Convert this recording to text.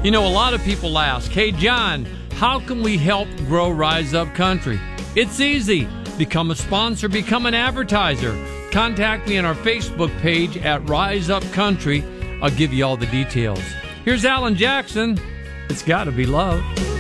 You know, a lot of people ask, hey, John, how can we help grow Rise Up Country? It's easy. Become a sponsor, become an advertiser. Contact me on our Facebook page at Rise Up Country. I'll give you all the details. Here's Alan Jackson. It's Gotta Be Love.